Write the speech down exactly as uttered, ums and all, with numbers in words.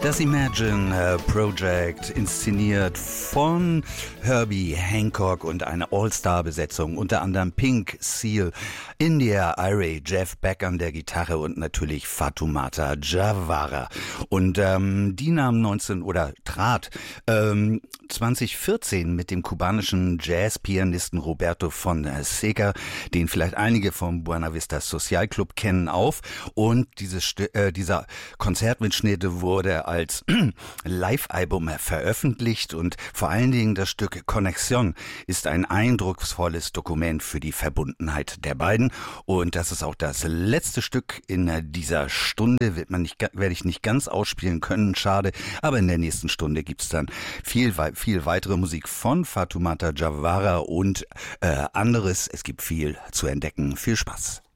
Das Imagine äh, Project, inszeniert von Herbie Hancock und eine All-Star-Besetzung, unter anderem Pink, Seal, India Arie, Jeff Beck an der Gitarre und natürlich Fatoumata Jawara. Und ähm, die nahm neunzehn oder trat ähm, zwanzig vierzehn mit dem kubanischen Jazz-Pianisten Roberto Fonseca, den vielleicht einige vom Buena Vista Social Club kennen, auf. Und dieses, äh, dieser Konzertmitschnitt wurde als Live-Album veröffentlicht und vor allen Dingen das Stück Conexión ist ein eindrucksvolles Dokument für die Verbundenheit der beiden. Und das ist auch das letzte Stück in dieser Stunde, wird man nicht, werde ich nicht ganz ausspielen können, schade, aber in der nächsten Stunde gibt's dann viel, viel weitere Musik von Fatoumata Jawara und äh, anderes. Es gibt viel zu entdecken. Viel Spaß.